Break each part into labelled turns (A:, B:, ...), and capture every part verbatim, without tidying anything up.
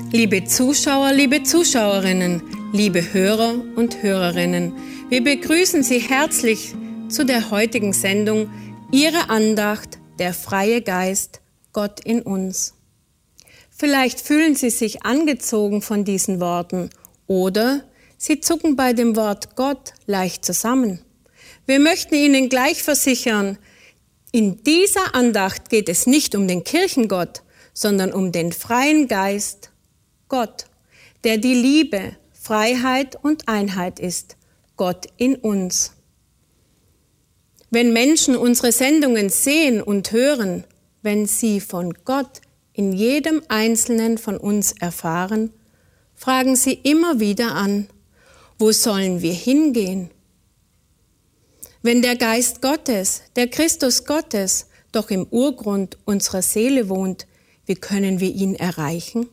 A: Liebe Zuschauer, liebe Zuschauerinnen, liebe Hörer und Hörerinnen, wir begrüßen Sie herzlich zu der heutigen Sendung Ihre Andacht, der freie Geist, Gott in uns. Vielleicht fühlen Sie sich angezogen von diesen Worten oder Sie zucken bei dem Wort Gott leicht zusammen. Wir möchten Ihnen gleich versichern, in dieser Andacht geht es nicht um den Kirchengott, sondern um den freien Geist, Gott, der die Liebe, Freiheit und Einheit ist, Gott in uns. Wenn Menschen unsere Sendungen sehen und hören, wenn sie von Gott in jedem Einzelnen von uns erfahren, fragen sie immer wieder an, wo sollen wir hingehen? Wenn der Geist Gottes, der Christus Gottes, doch im Urgrund unserer Seele wohnt, wie können wir ihn erreichen?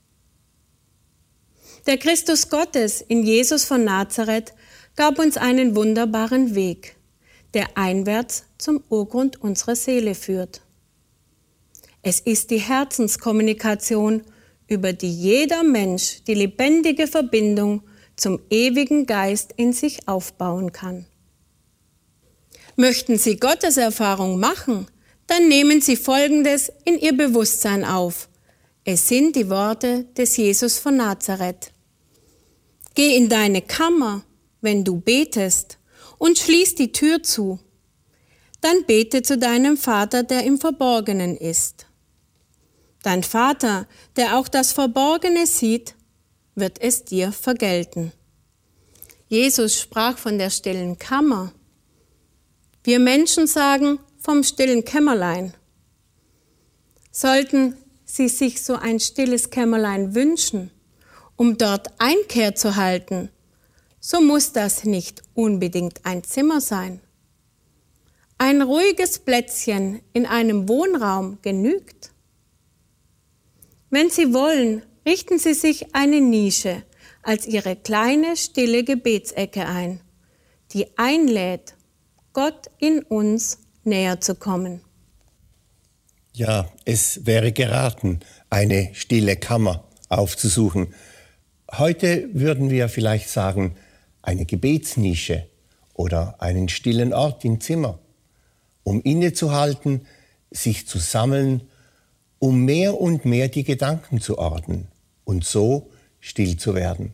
A: Der Christus Gottes in Jesus von Nazareth gab uns einen wunderbaren Weg, der einwärts zum Urgrund unserer Seele führt. Es ist die Herzenskommunikation, über die jeder Mensch die lebendige Verbindung zum ewigen Geist in sich aufbauen kann. Möchten Sie Gotteserfahrung machen, dann nehmen Sie Folgendes in Ihr Bewusstsein auf. Es sind die Worte des Jesus von Nazareth. Geh in deine Kammer, wenn du betest, und schließ die Tür zu. Dann bete zu deinem Vater, der im Verborgenen ist. Dein Vater, der auch das Verborgene sieht, wird es dir vergelten. Jesus sprach von der stillen Kammer. Wir Menschen sagen vom stillen Kämmerlein. Sollten Sie sich so ein stilles Kämmerlein wünschen, um dort Einkehr zu halten, so muss das nicht unbedingt ein Zimmer sein. Ein ruhiges Plätzchen in einem Wohnraum genügt. Wenn Sie wollen, richten Sie sich eine Nische als Ihre kleine, stille Gebetsecke ein, die einlädt, Gott in uns näher zu kommen.
B: Ja, es wäre geraten, eine stille Kammer aufzusuchen. Heute würden wir vielleicht sagen, eine Gebetsnische oder einen stillen Ort im Zimmer, um innezuhalten, sich zu sammeln, um mehr und mehr die Gedanken zu ordnen und so still zu werden.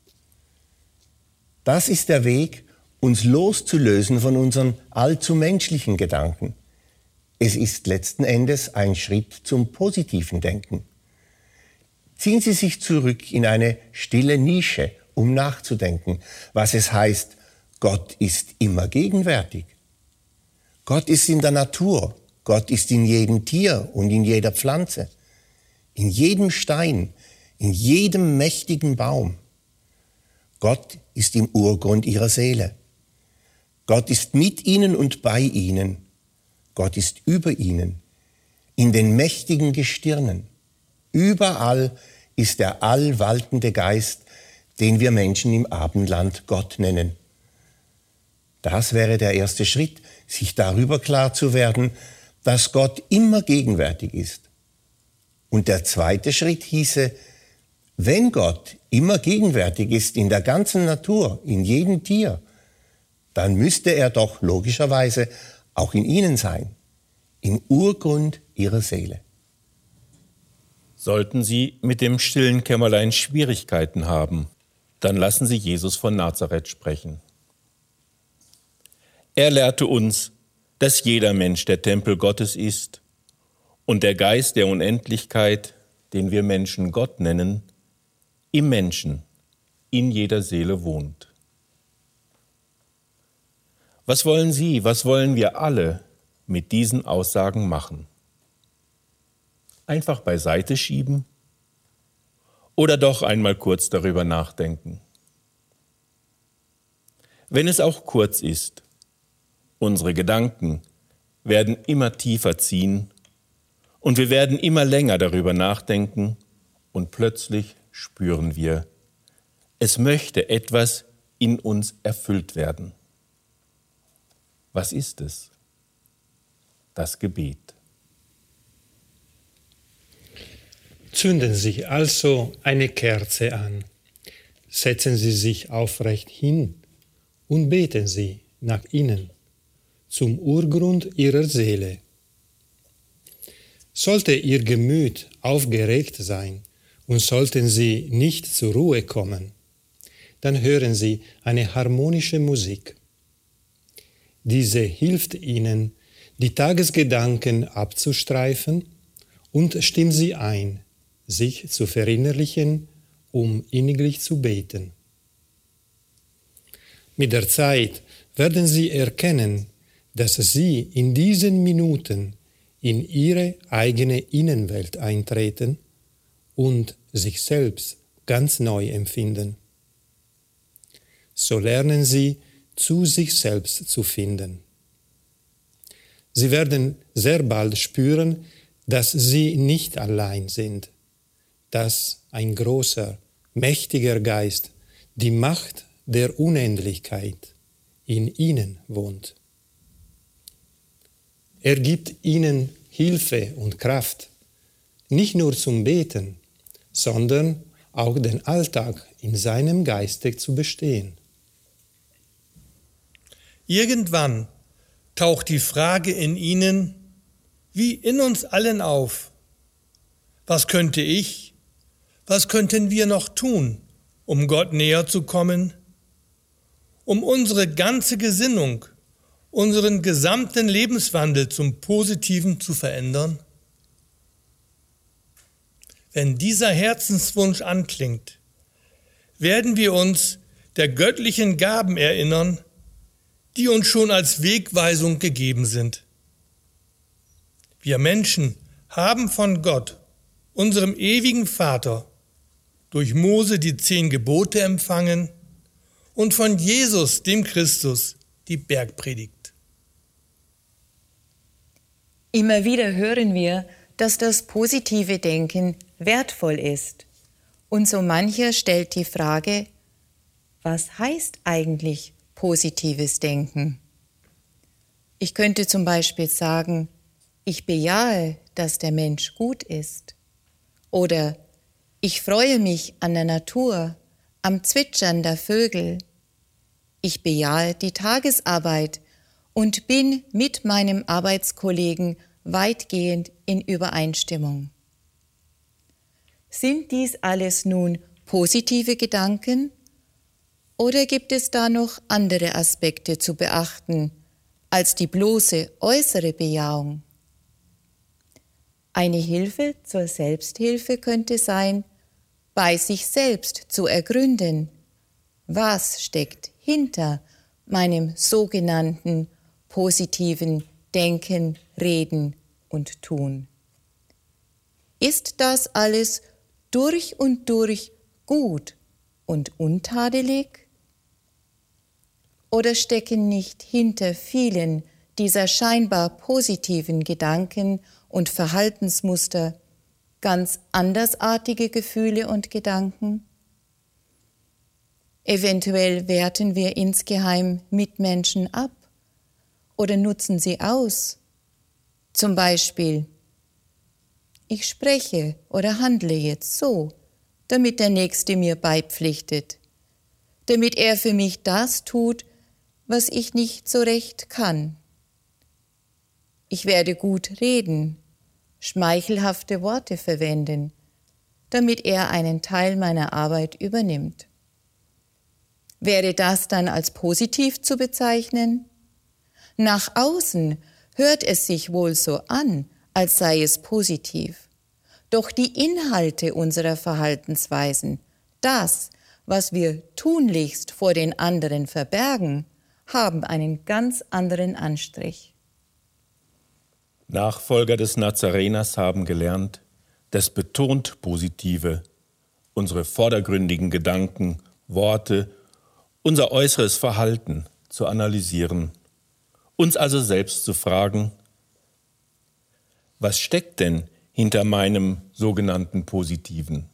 B: Das ist der Weg, uns loszulösen von unseren allzu menschlichen Gedanken. Es ist letzten Endes ein Schritt zum positiven Denken. Ziehen Sie sich zurück in eine stille Nische, um nachzudenken, was es heißt, Gott ist immer gegenwärtig. Gott ist in der Natur, Gott ist in jedem Tier und in jeder Pflanze, in jedem Stein, in jedem mächtigen Baum. Gott ist im Urgrund Ihrer Seele. Gott ist mit ihnen und bei ihnen. Gott ist über ihnen, in den mächtigen Gestirnen. Überall ist der allwaltende Geist, den wir Menschen im Abendland Gott nennen. Das wäre der erste Schritt, sich darüber klar zu werden, dass Gott immer gegenwärtig ist. Und der zweite Schritt hieße, wenn Gott immer gegenwärtig ist in der ganzen Natur, in jedem Tier, dann müsste er doch logischerweise auch in Ihnen sein, im Urgrund Ihrer Seele.
C: Sollten Sie mit dem stillen Kämmerlein Schwierigkeiten haben, dann lassen Sie Jesus von Nazareth sprechen. Er lehrte uns, dass jeder Mensch der Tempel Gottes ist und der Geist der Unendlichkeit, den wir Menschen Gott nennen, im Menschen, in jeder Seele wohnt. Was wollen Sie, was wollen wir alle mit diesen Aussagen machen? Einfach beiseite schieben oder doch einmal kurz darüber nachdenken? Wenn es auch kurz ist, unsere Gedanken werden immer tiefer ziehen und wir werden immer länger darüber nachdenken und plötzlich spüren wir, es möchte etwas in uns erfüllt werden. Was ist es? Das Gebet.
D: Zünden Sie also eine Kerze an, setzen Sie sich aufrecht hin und beten Sie nach innen, zum Urgrund Ihrer Seele. Sollte Ihr Gemüt aufgeregt sein und sollten Sie nicht zur Ruhe kommen, dann hören Sie eine harmonische Musik. Diese hilft Ihnen, die Tagesgedanken abzustreifen und stimmt Sie ein, sich zu verinnerlichen, um inniglich zu beten. Mit der Zeit werden Sie erkennen, dass Sie in diesen Minuten in Ihre eigene Innenwelt eintreten und sich selbst ganz neu empfinden. So lernen Sie, zu sich selbst zu finden. Sie werden sehr bald spüren, dass Sie nicht allein sind, dass ein großer, mächtiger Geist, die Macht der Unendlichkeit, in Ihnen wohnt. Er gibt Ihnen Hilfe und Kraft, nicht nur zum Beten, sondern auch den Alltag in seinem Geiste zu bestehen.
E: Irgendwann taucht die Frage in Ihnen, wie in uns allen auf: Was könnte ich, was könnten wir noch tun, um Gott näher zu kommen, um unsere ganze Gesinnung, unseren gesamten Lebenswandel zum Positiven zu verändern? Wenn dieser Herzenswunsch anklingt, werden wir uns der göttlichen Gaben erinnern, die uns schon als Wegweisung gegeben sind. Wir Menschen haben von Gott, unserem ewigen Vater, durch Mose die zehn Gebote empfangen und von Jesus, dem Christus, die Bergpredigt.
F: Immer wieder hören wir, dass das positive Denken wertvoll ist. Und so mancher stellt die Frage, was heißt eigentlich positives Denken? Ich könnte zum Beispiel sagen, ich bejahe, dass der Mensch gut ist. Oder ich freue mich an der Natur, am Zwitschern der Vögel. Ich bejahe die Tagesarbeit und bin mit meinem Arbeitskollegen weitgehend in Übereinstimmung. Sind dies alles nun positive Gedanken oder gibt es da noch andere Aspekte zu beachten als die bloße äußere Bejahung? Eine Hilfe zur Selbsthilfe könnte sein, bei sich selbst zu ergründen, was steckt hinter meinem sogenannten positiven Denken, Reden und Tun. Ist das alles durch und durch gut und untadelig? Oder stecken nicht hinter vielen dieser scheinbar positiven Gedanken und Verhaltensmuster ganz andersartige Gefühle und Gedanken? Eventuell werten wir insgeheim Mitmenschen ab oder nutzen sie aus. Zum Beispiel, ich spreche oder handle jetzt so, damit der Nächste mir beipflichtet, damit er für mich das tut, was ich nicht so recht kann. Ich werde gut reden, schmeichelhafte Worte verwenden, damit er einen Teil meiner Arbeit übernimmt. Wäre das dann als positiv zu bezeichnen? Nach außen hört es sich wohl so an, als sei es positiv. Doch die Inhalte unserer Verhaltensweisen, das, was wir tunlichst vor den anderen verbergen, haben einen ganz anderen Anstrich.
C: Nachfolger des Nazareners haben gelernt, das betont Positive, unsere vordergründigen Gedanken, Worte, unser äußeres Verhalten zu analysieren, uns also selbst zu fragen, was steckt denn hinter meinem sogenannten Positiven?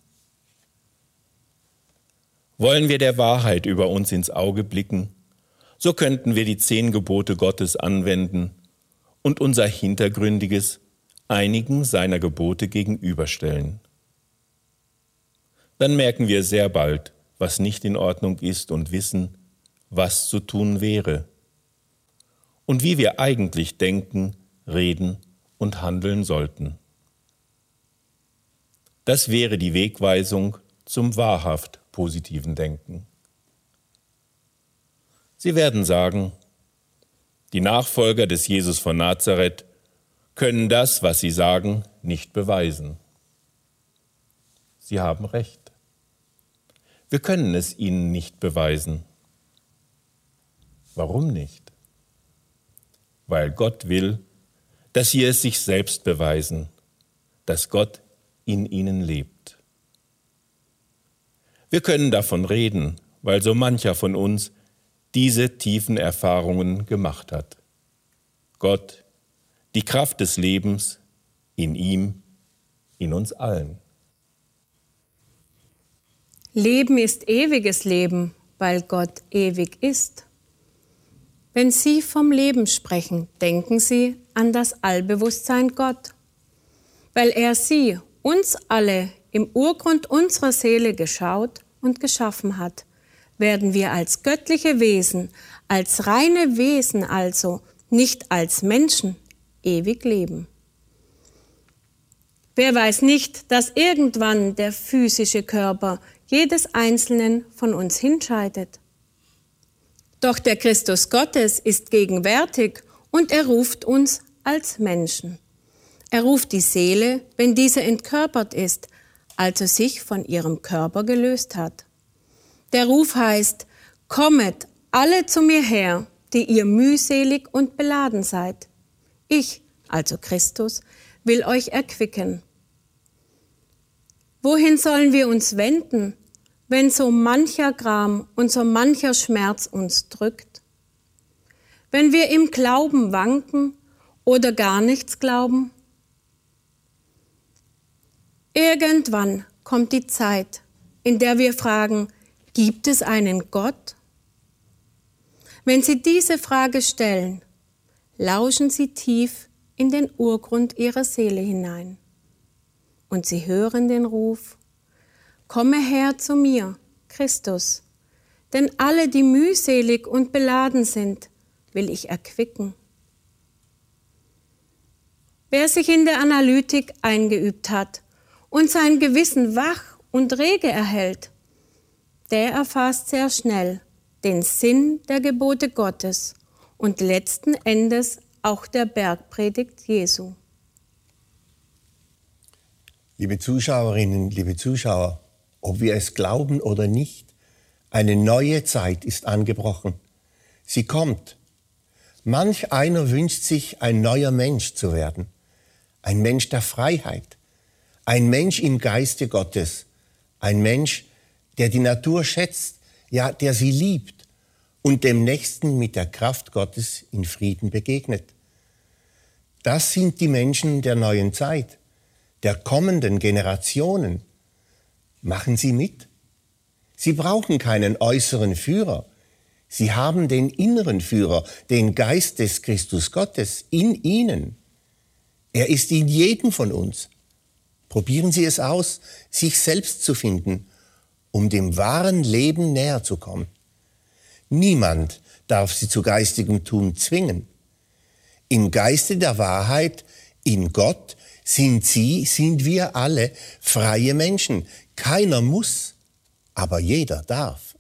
C: Wollen wir der Wahrheit über uns ins Auge blicken, so könnten wir die zehn Gebote Gottes anwenden und unser Hintergründiges einigen seiner Gebote gegenüberstellen. dann merken wir sehr bald, was nicht in Ordnung ist und wissen, was zu tun wäre und wie wir eigentlich denken, reden und handeln sollten. Das wäre die Wegweisung zum wahrhaft positiven Denken. Sie werden sagen, die Nachfolger des Jesus von Nazareth können das, was sie sagen, nicht beweisen. Sie haben recht. Wir können es ihnen nicht beweisen. Warum nicht? Weil Gott will, dass sie es sich selbst beweisen, dass Gott in ihnen lebt. Wir können davon reden, weil so mancher von uns diese tiefen Erfahrungen gemacht hat. Gott, die Kraft des Lebens, in ihm, in uns allen.
A: Leben ist ewiges Leben, weil Gott ewig ist. Wenn Sie vom Leben sprechen, denken Sie an das Allbewusstsein Gott, weil er Sie, uns alle, im Urgrund unserer Seele geschaut und geschaffen hat, werden wir als göttliche Wesen, als reine Wesen also, nicht als Menschen, ewig leben. Wer weiß nicht, dass irgendwann der physische Körper jedes Einzelnen von uns hinscheidet? Doch der Christus Gottes ist gegenwärtig und er ruft uns als Menschen. Er ruft die Seele, wenn diese entkörpert ist, also sich von ihrem Körper gelöst hat. Der Ruf heißt, kommet alle zu mir her, die ihr mühselig und beladen seid. Ich, also Christus, will euch erquicken. Wohin sollen wir uns wenden, wenn so mancher Gram und so mancher Schmerz uns drückt? Wenn wir im Glauben wanken oder gar nichts glauben? Irgendwann kommt die Zeit, in der wir fragen, gibt es einen Gott? Wenn Sie diese Frage stellen, lauschen Sie tief in den Urgrund Ihrer Seele hinein. Und Sie hören den Ruf, komme her zu mir, Christus, denn alle, die mühselig und beladen sind, will ich erquicken. Wer sich in der Analytik eingeübt hat und sein Gewissen wach und rege erhält, der erfasst sehr schnell den Sinn der Gebote Gottes und letzten Endes auch der Bergpredigt Jesu.
B: Liebe Zuschauerinnen, liebe Zuschauer, ob wir es glauben oder nicht, eine neue Zeit ist angebrochen. Sie kommt. Manch einer wünscht sich, ein neuer Mensch zu werden, ein Mensch der Freiheit, ein Mensch im Geiste Gottes, ein Mensch, der die Natur schätzt, ja, der sie liebt und dem Nächsten mit der Kraft Gottes in Frieden begegnet. Das sind die Menschen der neuen Zeit, der kommenden Generationen. Machen Sie mit. Sie brauchen keinen äußeren Führer. Sie haben den inneren Führer, den Geist des Christus Gottes in Ihnen. Er ist in jedem von uns. Probieren Sie es aus, sich selbst zu finden, um dem wahren Leben näher zu kommen. Niemand darf Sie zu geistigem Tun zwingen. Im Geiste der Wahrheit, in Gott, sind Sie, sind wir alle freie Menschen. Keiner muss, aber jeder darf.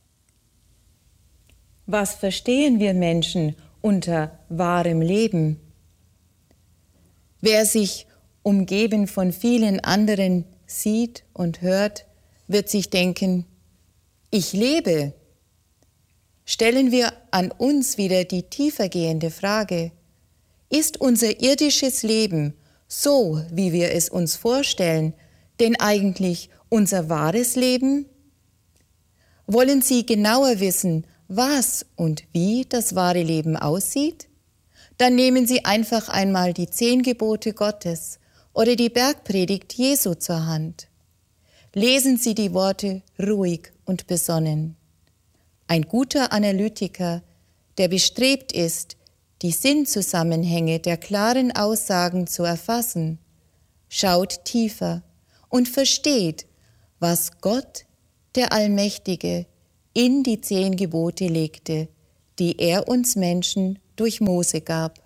F: Was verstehen wir Menschen unter wahrem Leben? Wer sich umgeben von vielen anderen sieht und hört, wird sich denken, ich lebe. Stellen wir an uns wieder die tiefergehende Frage, ist unser irdisches Leben so, wie wir es uns vorstellen, denn eigentlich unser wahres Leben? Wollen Sie genauer wissen, was und wie das wahre Leben aussieht? Dann nehmen Sie einfach einmal die zehn Gebote Gottes oder die Bergpredigt Jesu zur Hand. Lesen Sie die Worte ruhig und besonnen. Ein guter Analytiker, der bestrebt ist, die Sinnzusammenhänge der klaren Aussagen zu erfassen, schaut tiefer und versteht, was Gott der Allmächtige in die zehn Gebote legte, die er uns Menschen durch Mose gab.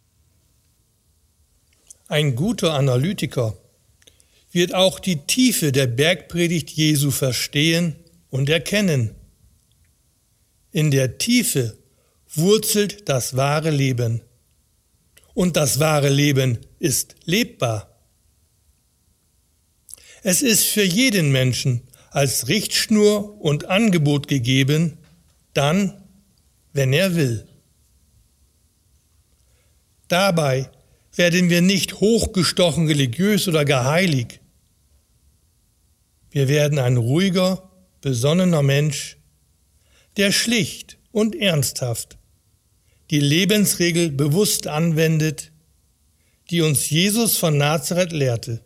E: Ein guter Analytiker wird auch die Tiefe der Bergpredigt Jesu verstehen und erkennen. In der Tiefe wurzelt das wahre Leben. Und das wahre Leben ist lebbar. Es ist für jeden Menschen als Richtschnur und Angebot gegeben, dann, wenn er will. Dabei werden wir nicht hochgestochen religiös oder gar heilig. Wir werden ein ruhiger, besonnener Mensch, der schlicht und ernsthaft die Lebensregel bewusst anwendet, die uns Jesus von Nazareth lehrte.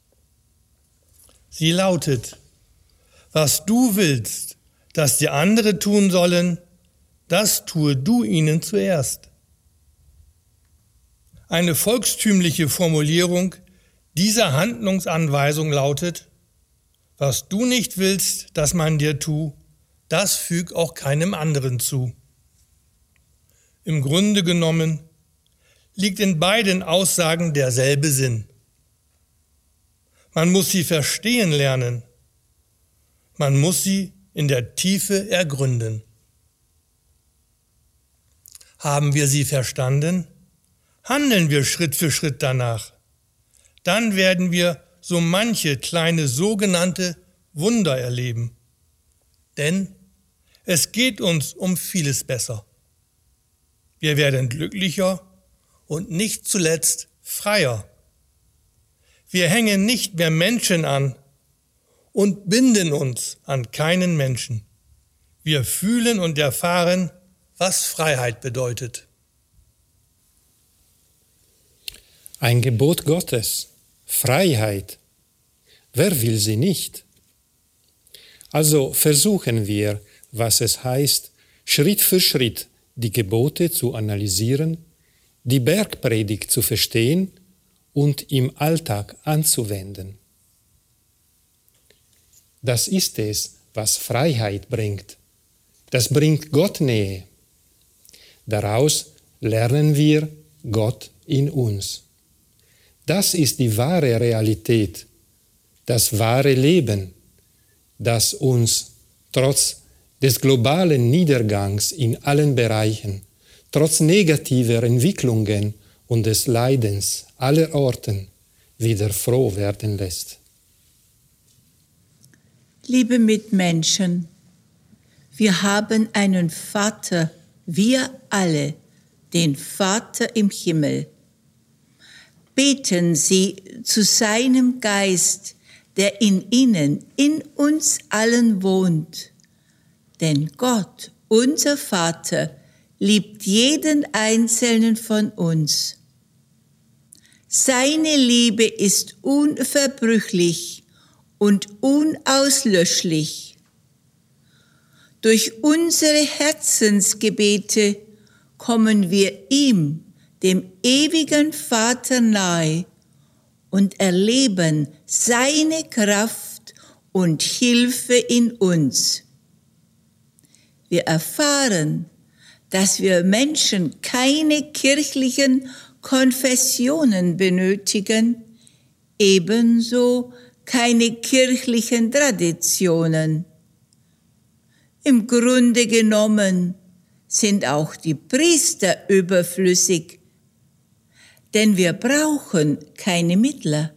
E: Sie lautet: Was du willst, dass die andere tun sollen, das tue du ihnen zuerst. Eine volkstümliche Formulierung dieser Handlungsanweisung lautet: Was du nicht willst, dass man dir tu, das füg auch keinem anderen zu. Im Grunde genommen liegt in beiden Aussagen derselbe Sinn. Man muss sie verstehen lernen. Man muss sie in der Tiefe ergründen. Haben wir sie verstanden? Handeln wir Schritt für Schritt danach. Dann werden wir so manche kleine sogenannte Wunder erleben. Denn es geht uns um vieles besser. Wir werden glücklicher und nicht zuletzt freier. Wir hängen nicht mehr Menschen an und binden uns an keinen Menschen. Wir fühlen und erfahren, was Freiheit bedeutet.
D: Ein Gebot Gottes, Freiheit. Wer will sie nicht? Also versuchen wir, was es heißt, Schritt für Schritt die Gebote zu analysieren, die Bergpredigt zu verstehen und im Alltag anzuwenden. Das ist es, was Freiheit bringt. Das bringt Gott Nähe. Daraus lernen wir Gott in uns. Das ist die wahre Realität, das wahre Leben, das uns trotz des globalen Niedergangs in allen Bereichen, trotz negativer Entwicklungen und des Leidens aller Orten wieder froh werden lässt.
G: Liebe Mitmenschen, wir haben einen Vater, wir alle, den Vater im Himmel. Beten Sie zu seinem Geist, der in Ihnen, in uns allen wohnt. Denn Gott, unser Vater, liebt jeden Einzelnen von uns. Seine Liebe ist unverbrüchlich und unauslöschlich. Durch unsere Herzensgebete kommen wir ihm, dem ewigen Vater, nahe und erleben seine Kraft und Hilfe in uns. Wir erfahren, dass wir Menschen keine kirchlichen Konfessionen benötigen, ebenso keine kirchlichen Traditionen. Im Grunde genommen sind auch die Priester überflüssig, denn wir brauchen keine Mittler.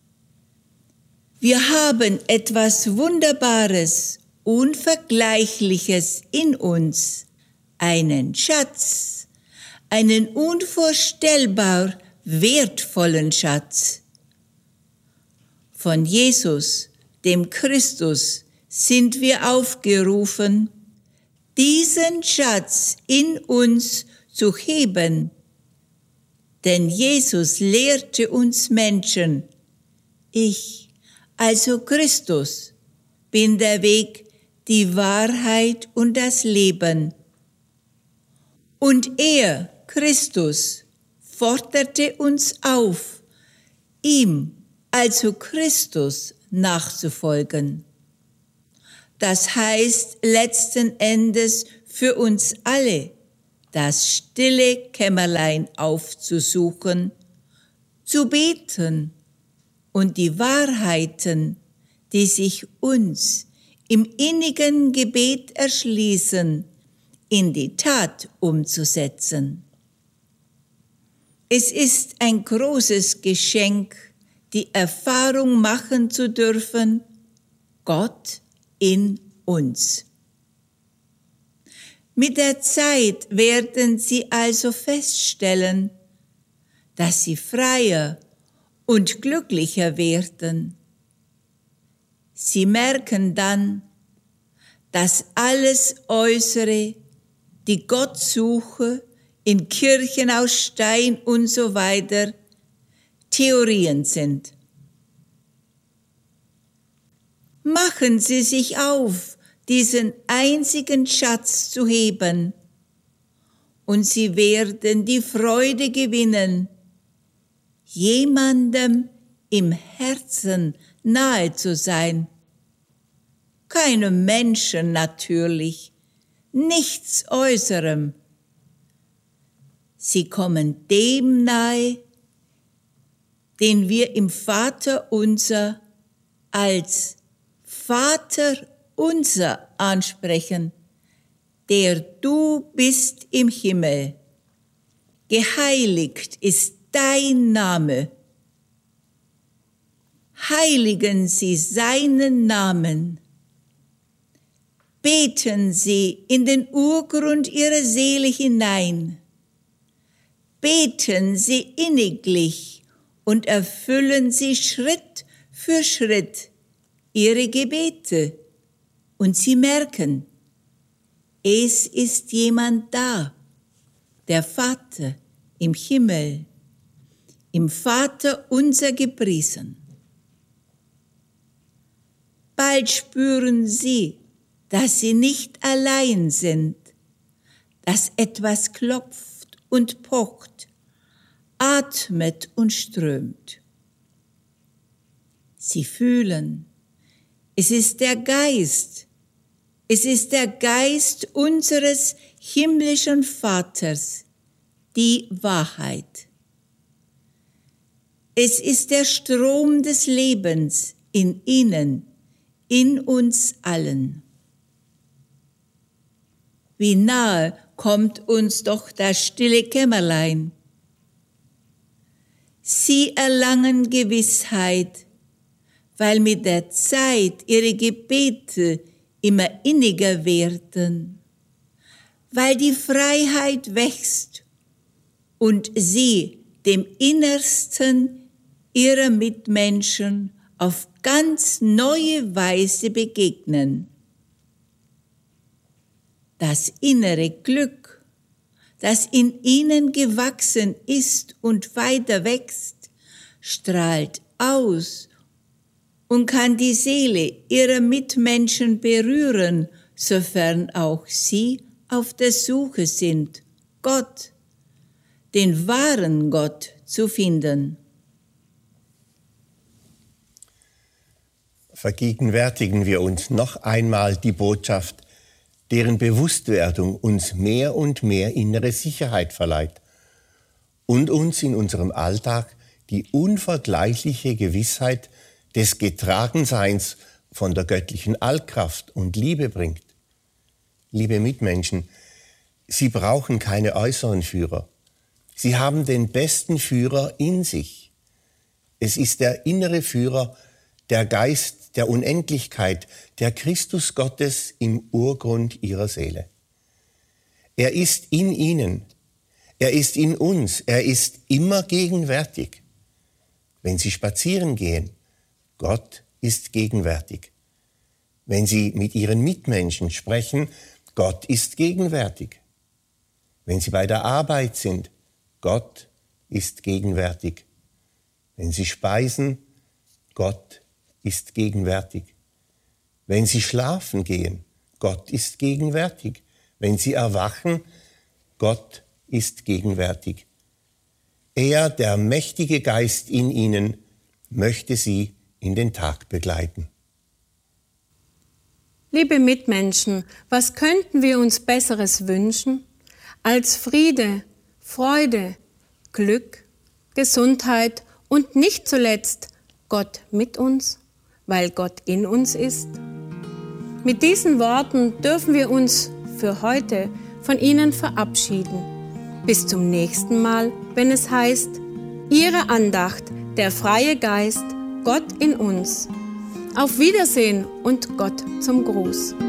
G: Wir haben etwas Wunderbares, Unvergleichliches in uns, einen Schatz, einen unvorstellbar wertvollen Schatz. Von Jesus, dem Christus, sind wir aufgerufen, diesen Schatz in uns zu heben. Denn Jesus lehrte uns Menschen, ich, also Christus, bin der Weg, die Wahrheit und das Leben. Und er, Christus, forderte uns auf, ihm, also Christus, nachzufolgen. Das heißt letzten Endes für uns alle, das stille Kämmerlein aufzusuchen, zu beten und die Wahrheiten, die sich uns im innigen Gebet erschließen, in die Tat umzusetzen. Es ist ein großes Geschenk, die Erfahrung machen zu dürfen, Gott in uns. Mit der Zeit werden Sie also feststellen, dass Sie freier und glücklicher werden. Sie merken dann, dass alles Äußere, die Gottsuche in Kirchen aus Stein und so weiter, Theorien sind. Machen Sie sich auf, diesen einzigen Schatz zu heben, und Sie werden die Freude gewinnen, jemandem im Herzen nahe zu sein. Keinem Menschen natürlich, nichts Äußerem. Sie kommen dem nahe, den wir im Vater unser als Vater unser ansprechen, der du bist im Himmel. Geheiligt ist dein Name. Heiligen Sie seinen Namen. Beten Sie in den Urgrund Ihrer Seele hinein. Beten Sie inniglich und erfüllen Sie Schritt für Schritt Ihre Gebete. Und Sie merken, es ist jemand da, der Vater im Himmel, im Vater unser gepriesen. Bald spüren Sie, dass Sie nicht allein sind, dass etwas klopft und pocht, atmet und strömt. Sie fühlen, es ist der Geist, es ist der Geist unseres himmlischen Vaters, die Wahrheit. Es ist der Strom des Lebens in Ihnen, in uns allen. Wie nahe kommt uns doch das stille Kämmerlein. Sie erlangen Gewissheit, weil mit der Zeit ihre Gebete immer inniger werden, weil die Freiheit wächst und sie dem Innersten ihrer Mitmenschen auf ganz neue Weise begegnen. Das innere Glück, das in ihnen gewachsen ist und weiter wächst, strahlt aus und kann die Seele ihrer Mitmenschen berühren, sofern auch sie auf der Suche sind, Gott, den wahren Gott zu finden.
B: Vergegenwärtigen wir uns noch einmal die Botschaft, deren Bewusstwerdung uns mehr und mehr innere Sicherheit verleiht und uns in unserem Alltag die unvergleichliche Gewissheit des Getragenseins von der göttlichen Allkraft und Liebe bringt. Liebe Mitmenschen, Sie brauchen keine äußeren Führer. Sie haben den besten Führer in sich. Es ist der innere Führer, der Geist der Unendlichkeit, der Christus Gottes im Urgrund Ihrer Seele. Er ist in Ihnen, er ist in uns, er ist immer gegenwärtig. Wenn Sie spazieren gehen, Gott ist gegenwärtig. Wenn Sie mit Ihren Mitmenschen sprechen, Gott ist gegenwärtig. Wenn Sie bei der Arbeit sind, Gott ist gegenwärtig. Wenn Sie speisen, Gott ist gegenwärtig. Wenn Sie schlafen gehen, Gott ist gegenwärtig. Wenn Sie erwachen, Gott ist gegenwärtig. Er, der mächtige Geist in Ihnen, möchte Sie in den Tag begleiten.
A: Liebe Mitmenschen, was könnten wir uns Besseres wünschen als Friede, Freude, Glück, Gesundheit und nicht zuletzt Gott mit uns, weil Gott in uns ist? Mit diesen Worten dürfen wir uns für heute von Ihnen verabschieden. Bis zum nächsten Mal, wenn es heißt, Ihre Andacht, der freie Geist, Gott in uns. Auf Wiedersehen und Gott zum Gruß.